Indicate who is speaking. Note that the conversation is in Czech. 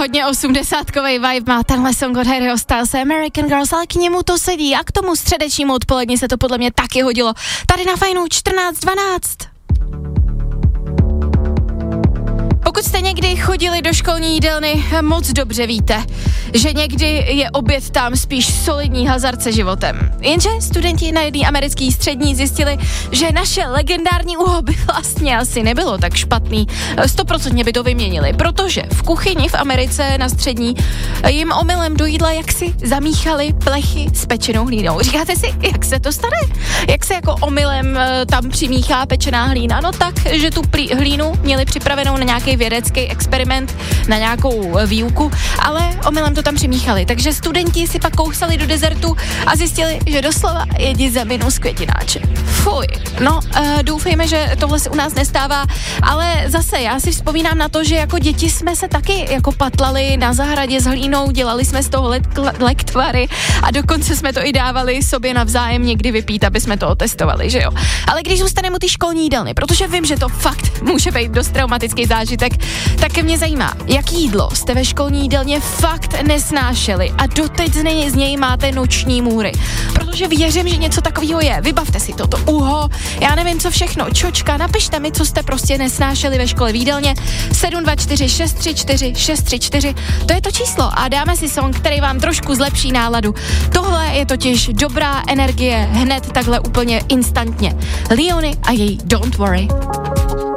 Speaker 1: hodně 80kovej vibe má tenhle song od Harryho Stylese American Girls, ale k němu to sedí a k tomu středečnímu odpolední se to podle mě taky hodilo. Tady na Fajnu 14:12. Pokud jste někdy chodili do školní jídelny, moc dobře víte, že někdy je oběd tam spíš solidní hazard se životem. Jenže studenti na jedné americké střední zjistili, že naše legendární úho by vlastně asi nebylo tak špatný. 100% by to vyměnili, protože v kuchyni v Americe na střední jim omylem do jídla jaksi zamíchali plechy s pečenou hlínou. Říkáte si, jak se to stane? Jak se jako omylem tam přimíchá pečená hlína? No tak, že tu hlínu měli připravenou na nějaký vědecký experiment, na nějakou výuku, ale omylem to tam přimíchali. Takže studenti si pak kousali do dezertu a zjistili, že doslova jedí zeminu z květináče. Fuj. No, doufejme, že tohle se u nás nestává, ale zase já si vzpomínám na to, že jako děti jsme se taky jako patlali na zahradě s hlínou, dělali jsme z toho lektvary a dokonce jsme to i dávali sobě navzájem někdy vypít, aby jsme to otestovali, že jo. Ale když zůstaneme u té školní jídelny, protože vím, že to fakt může být dost traumatický zážitek, tak mě zajímá, jaký jídlo jste ve školní jídelně fakt nesnášeli a doteď z něj máte noční můry. Protože věřím, že něco takového je. Vybavte si toto uho, já nevím co všechno, čočka, napište mi, co jste prostě nesnášeli ve škole v jídelně. 724 634 634, to je to číslo a dáme si song, který vám trošku zlepší náladu. Tohle je totiž dobrá energie hned takhle úplně instantně. Leony a její Don't Worry.